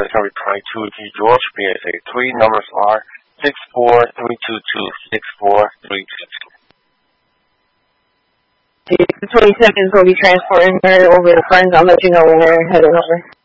American replying to the George PSA 3. Numbers are 64322, 64322. 20 seconds, we'll be transporting her over to friends. I'll let you know when we're heading over.